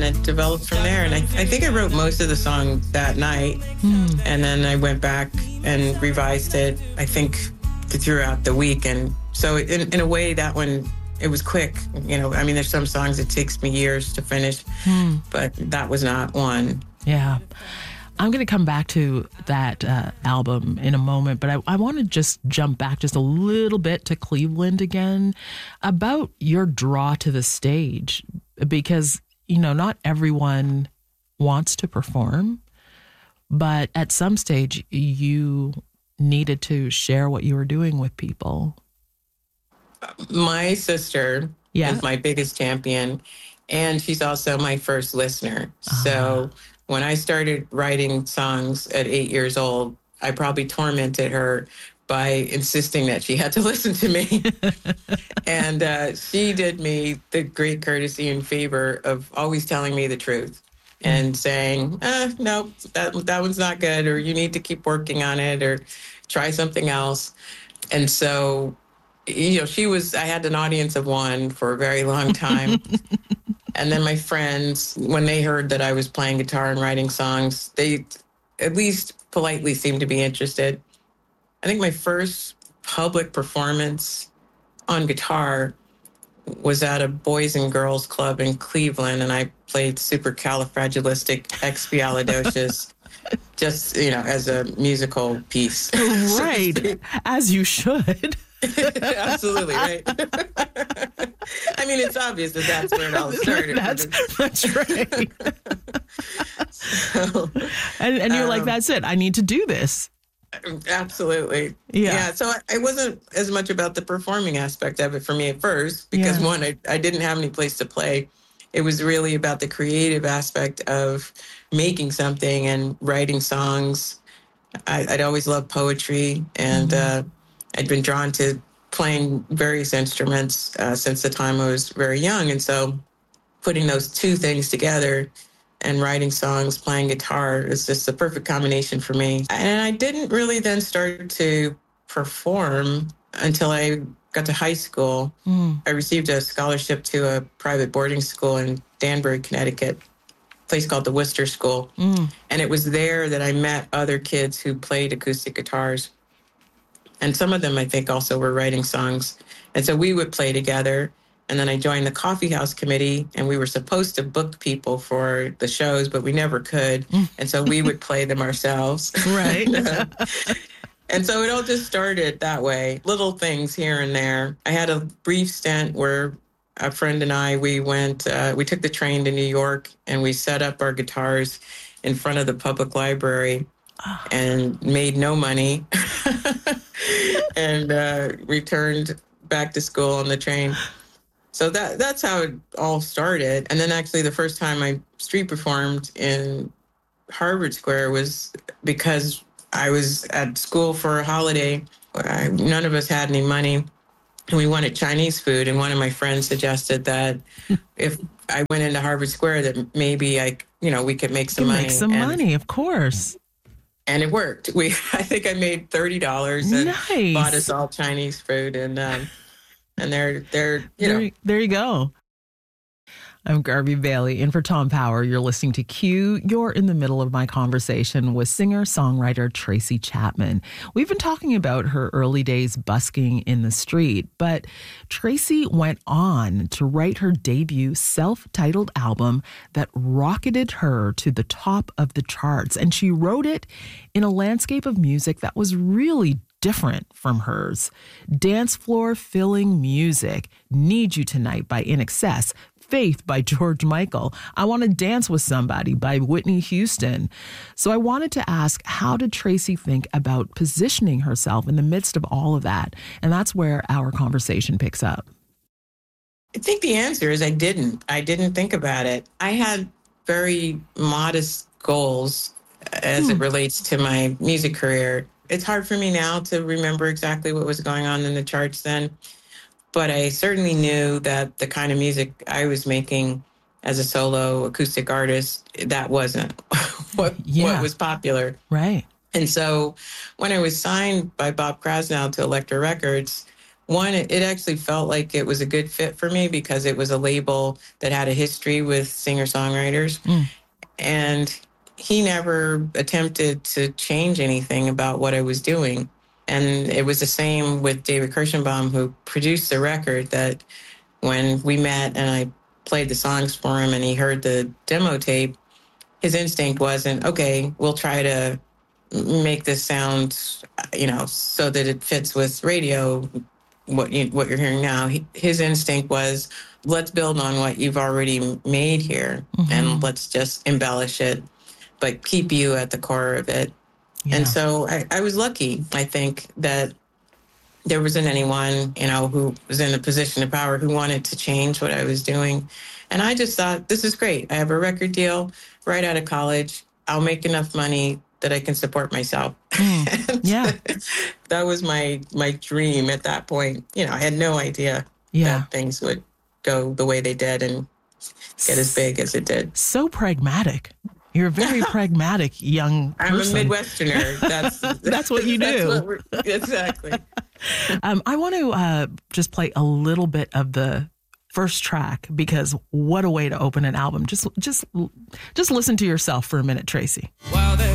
it developed from there. And I think I wrote most of the song that night. And then I went back and revised it, I think, throughout the week. And so in a way, that one, it was quick. You know, I mean, there's some songs it takes me years to finish, but that was not one. Yeah. I'm going to come back to that album in a moment, but I want to just jump back just a little bit to Cleveland again about your draw to the stage, because, you know, not everyone wants to perform, but at some stage you needed to share what you were doing with people. My sister is my biggest champion, and she's also my first listener. So when I started writing songs at 8 years old, I probably tormented her by insisting that she had to listen to me. And she did me the great courtesy and favor of always telling me the truth and saying, no, that one's not good, or you need to keep working on it, or try something else. And so, you know, I had an audience of one for a very long time. And then my friends, when they heard that I was playing guitar and writing songs, they at least politely seemed to be interested. I think my first public performance on guitar was at a Boys and Girls Club in Cleveland, and I played Supercalifragilisticexpialidocious just, you know, as a musical piece. Right, as you should. Absolutely, right. I mean, it's obvious that that's where it all started. That's right. So, and you're like, that's it. I need to do this. Absolutely. Yeah. So it wasn't as much about the performing aspect of it for me at first, because one, I didn't have any place to play. It was really about the creative aspect of making something and writing songs. I'd always loved poetry, and I'd been drawn to playing various instruments since the time I was very young. And so putting those two things together and writing songs, playing guitar is just the perfect combination for me. And I didn't really then start to perform until I got to high school. I received a scholarship to a private boarding school in Danbury, Connecticut, a place called the Worcester School. And it was there that I met other kids who played acoustic guitars. And some of them, I think, also were writing songs. And so we would play together. And then I joined the coffee house committee, and we were supposed to book people for the shows, but we never could. And so we would play them ourselves. Right. And so it all just started that way, little things here and there. I had a brief stint where a friend and I, we took the train to New York, and we set up our guitars in front of the public library and made no money and returned back to school on the train. So that's how it all started. And then actually the first time I street performed in Harvard Square was because I was at school for a holiday. None of us had any money, and we wanted Chinese food. And one of my friends suggested that if I went into Harvard Square, that maybe we could make some money. Make some money, of course. And it worked. I think I made $30 and bought us all Chinese food, and there you go. I'm Garvey Bailey, in for Tom Power. You're listening to Q. You're in the middle of my conversation with singer-songwriter Tracy Chapman. We've been talking about her early days busking in the street, but Tracy went on to write her debut self-titled album that rocketed her to the top of the charts. And she wrote it in a landscape of music that was really different from hers. Dance floor filling music. Need You Tonight by INXS. Faith by George Michael. I Want to Dance with Somebody by Whitney Houston. So I wanted to ask, how did Tracy think about positioning herself in the midst of all of that? And that's where our conversation picks up. I think the answer is I didn't think about it. I had very modest goals as it relates to my music career. It's hard for me now to remember exactly what was going on in the charts then. But I certainly knew that the kind of music I was making as a solo acoustic artist, that wasn't what was popular. Right. And so when I was signed by Bob Krasnow to Elektra Records, one, it actually felt like it was a good fit for me because it was a label that had a history with singer-songwriters. And he never attempted to change anything about what I was doing. And it was the same with David Kirschenbaum, who produced the record, that when we met and I played the songs for him and he heard the demo tape, his instinct wasn't, okay, we'll try to make this sound, so that it fits with radio, what you're hearing now. His instinct was, let's build on what you've already made here, and let's just embellish it, but keep you at the core of it. Yeah. And so I was lucky, I think, that there wasn't anyone, who was in a position of power who wanted to change what I was doing. And I just thought, this is great. I have a record deal right out of college. I'll make enough money that I can support myself. Yeah. That was my dream at that point. I had no idea that things would go the way they did and get as big as it did. So pragmatic. You're a very pragmatic young person. I'm a Midwesterner. That's what you do. Exactly. I want to just play a little bit of the first track, because what a way to open an album. Just listen to yourself for a minute, Tracy. While